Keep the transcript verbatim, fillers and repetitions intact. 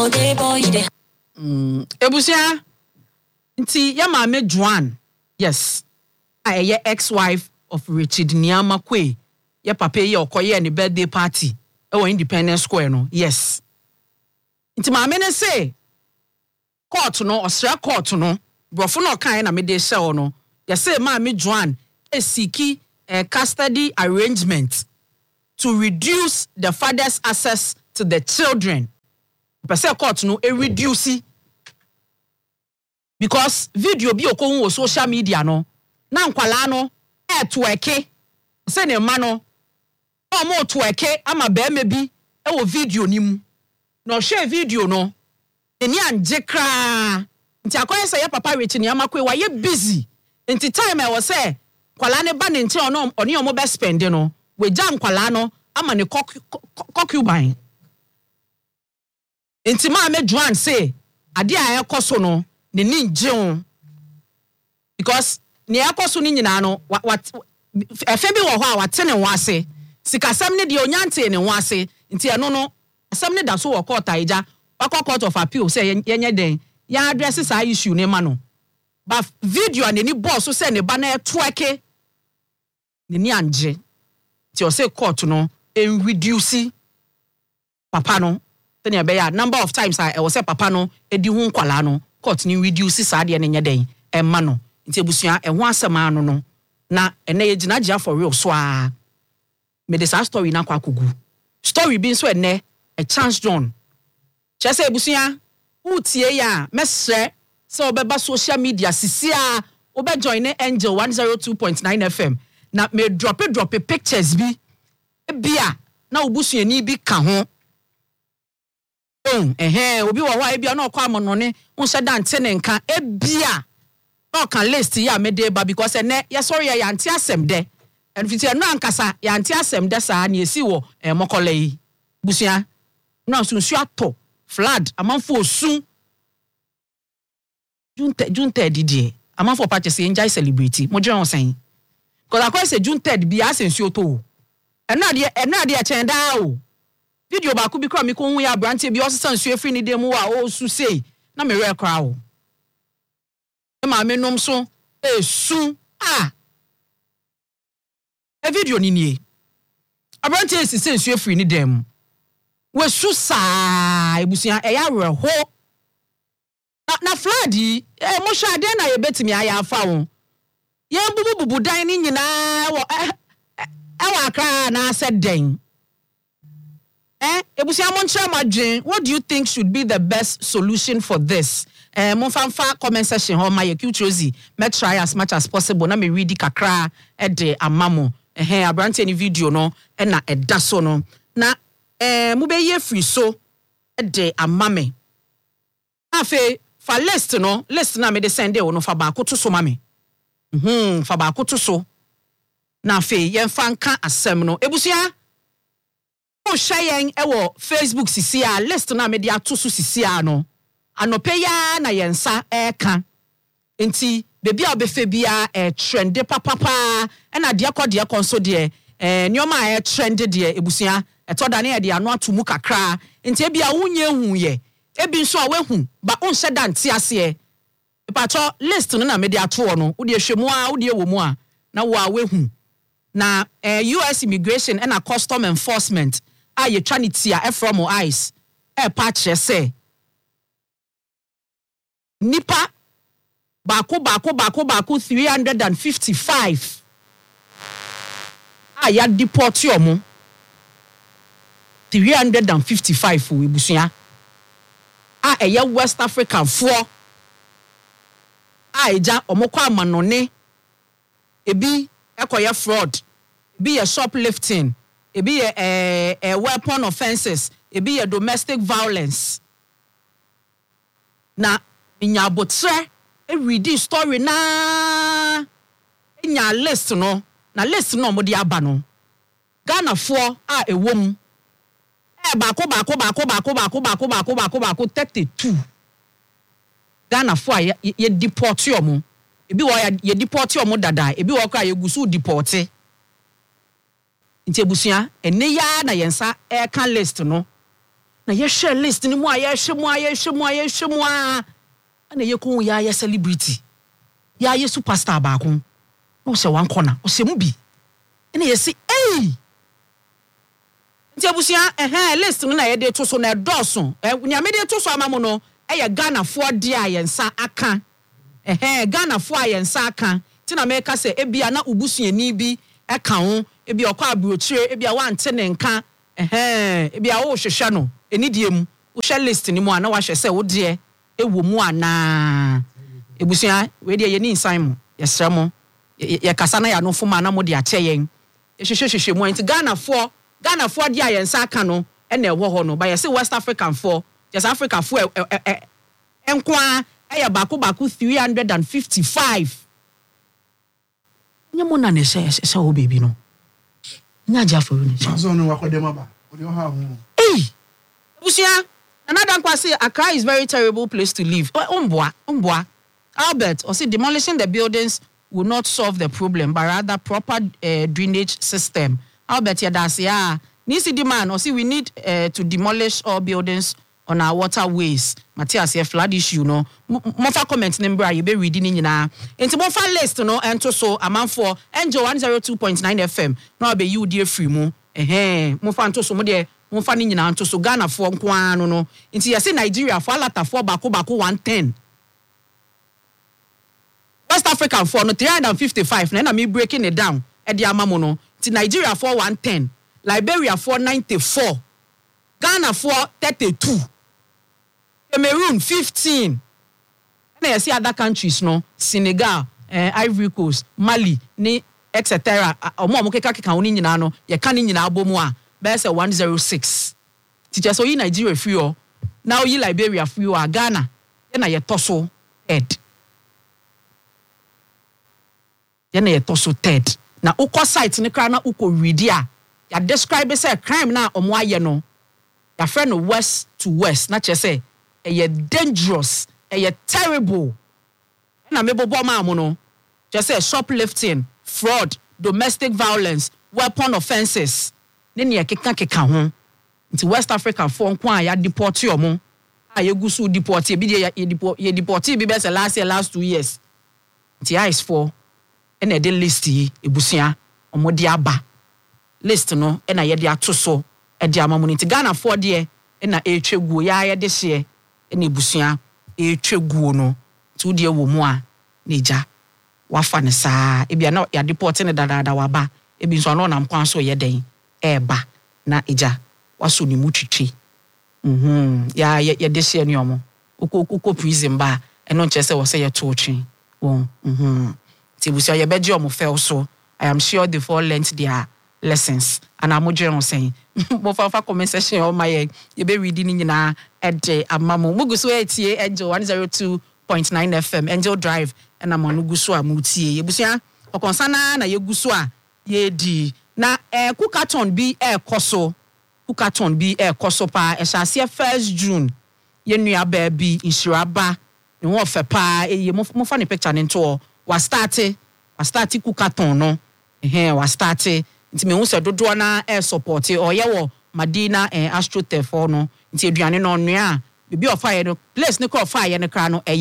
Mm, ebusia nti ya maame Joan, yes, a ye ex-wife of Richard Niamakwe, ye papa ye okoye ne birthday party e wo Independence Square no, yes. Nti maame ne say court no, Ostra court no, brofo no kan na me de hye no, ye say maame Joan e siki a custody arrangement to reduce the father's access to the children. Pese court no e reduce because video bi okon wo social media no na nkwala no e twerke se ne ma no o mo twerke ama ba me bi e wo video nim no share video no eni anje kra nti akoye se ya papa rechi ne amakwe wa ye busy nti time e wo se kwala ne ba ne nti ono oni o mo be spend no we ja nkwala no ama ne concubine nti ma me Joan say ade a ekoso no ne ninjeon because ne ekoso ni nyina no what efe bi wo ho a wate ne wase sikasam ne de onyante ne wase nti eno no asam ne da so wo court aija wa court of appeal say yenye den ya address sa issue ne ma no ba video and ni boss so say ne ba na etweke ne ni anje ti o say court no en reduce papa no then ya be ya number of times I was say papa no edi hu nkwala no court ni reduce sa de ne nya den e ma no nti ebusua e ho asema no no na ene ye gina gia for real so a me de sa story na kwa kugu story bi so ene a chance John chese ebusua utie ya mesre so obeba social media sisia obe join Angel one oh two point nine F M na me drop drop pictures bi bia na obusua ni bi ka ho oh eh obi wo ho a bia na okwa amonone unse dante ne nka e bia no kan list ya me dey ba because ene ye sorry ya anti asem de en fiti no ankasa ya anti asem de sa na esi wo e mokole yi busua no sunsu ato flood amanfo osun junte junte didie amanfo patche se enjoy celebrity mo jira onsen because akwai se junte bi asensu oto ena de ena de chen da o video ba ku bi kra mi ko hu ya branch bi osesa nsu efri ni dem wa o su sei na me re kra o e ma me nom so e su ah e video ni nie abranch esi se nsu efri ni dem we su sa ebusia e ya re ho na, na flood e mo sha de na ye betimi aya afa won ye bubu bubu dan ni nyina wo e wa akra na said den eh ebusia mo ntra madwen what do you think should be the best solution for this eh mo fanfa comment section ho ma ye Qtrozi me try as much as possible na me read kakra e de amamo eh abrante ni video no e na eda so no na eh mo be ye free so e de amame afi fa list no list na me de send e no fa ba ko to so mame mhm fa ba ko to so na afi ye fanka asem no ebusia o shayen ewo Facebook sisi a list na me de atoso sisi a no anope ya na yensa eka enti bebi a obefe bia e trend papapa e na de akọ de konso de eh nyoma e trend de ebusia etoda na de ano atomu kakra enti bia wunye hu ye ebi nso a wehu ba onse da nte ase e pacho list no na me de ato no wo de hwemu a wo de ewo mu a na wo a wehu na eh, U S immigration and a custom enforcement a ye trinity a from eyes e patch say nipa bako bako bako bako three hundred fifty-five a ya deport yo mo three hundred fifty-five we busuya a eye West African for a eja omokwa amanone ebi ekoye fraud ebi ye shoplifting ebi ye eh, eh, weapon offenses ebi ye domestic violence na nya botre e read story na nya list no na list no mo de aba no Ghana for a ewom e bako bako bako bako bako bako bako bako bako thirty-two Ghana for ye, ye deport yo mo ebi wo ye deport yo mo dada ebi wo kra ye gusu deport nti ebusua ene ya na yensa e kan list no na ye share list ni mu a ye hwe mu a ye hwe mu a ye hwe mu a na ye ko ya ye celebrity ya ye superstar ba ko no se wan corner o se mu bi na ye si eh nti abusia eh list no na ye de to so na doso eh nyame de to so amamu no eh ye Ghana fo de a ye nsa aka eh Ghana fo a ye nsa aka ti na me ka se ebia na ubusuani bi eka ho ebia okwa abrochire ebia wante ne nka eh ebia wo hwehwe no enidie mu wo share list ni mu ana wa hwe se wo de ewo mu ana ebusia we de ye ni nsan mu ye sra mo ye kasa na ya no foma na mo de ache yen ye hwehwe hwehwe mu nti Ghana fo Ghana fo de a ye nsa aka no e na ewo ho no ba ye se West African fo just Africa fo enkwa e ya bako bako three hundred fifty-five nyemo na ne se se o baby no nya jafo ni so no wakodema ba o de ha hu eh busia another kwase Accra is very terrible place to live omboa omboa Albert or say demolishing the buildings will not solve the problem but rather proper uh, drainage system. Albert Yadasia nisi demand or see we need uh, to demolish all buildings on our waterways. Matthias here flood issue no mofa comment number you be reading nyina enti mofa list no ento so amount for Angel one oh two point nine F M no be you dear free mu eh mofa ento so mo de mofa ni nyina ento so Ghana for nko anu no enti yesi Nigeria for alata for bako bako one ten West African for no three hundred fifty-five na na me breaking it down e de amamu no enti Nigeria for one ten Liberia for ninety-four Ghana for thirty-two Cameroon fifteen. And you see other countries no Senegal, uh, Ivory Coast, Mali, ni et cetera. Omo mo keka keka oni nyina no ye kan nyina abomu a be say one oh six. Teacher so yi Nigeria free o. Now yi Liberia free o Ghana. Na ye toso third. Na ye toso third. Na ukọ site ni kra na ukọ ready a ya describe say crime na omo aye no. Ya friend no west to west na che say e dangerous, e terrible. Na me bobo ma mo no. Just say shoplifting, fraud, domestic violence, weapon offenses. Ne ne keka keka ho. Nti West Africa for nko ya deport yo mo. A ye gusu deport e bi ye deport ye deport bi be say last year last two years. Nti is for e na de list yi ebusia omo de aba. List no e na ye de atoso e de amamu nti Ghana for de e na e twegu ya ye de hye ene busia e twegu no tu de wo mu a neja wafa ne saa e bia na ya deport ne dadada waba e bi so no nam kwan so ye den e ba na eja waso ni mu twitwi mhm ya ye de hye ne omo ukoko prison ba eno nche se wo se ye to twi won mhm ti busia ye beje omo fel so I am sure they all learned their lessons and I'm just saying mo fa fa comment section o my you be reading nyina ede amamu muguso etie Angel one oh two point nine F M Angel Drive and am on guso amutie yebusia okonsana na yeguso a ye di na eh kukaton bi e koso kukaton bi e koso pa e hase first June ye nua ba bi insuraba ne wo fe pa e mo fa ne picture ne nto wa start wa start kukaton no eh wa start nti me hu se dodo na e support o ye wo Madina eh, Astrotef no nti aduane no nua bibi ofa ye no place ne ko ofa ye ne kra no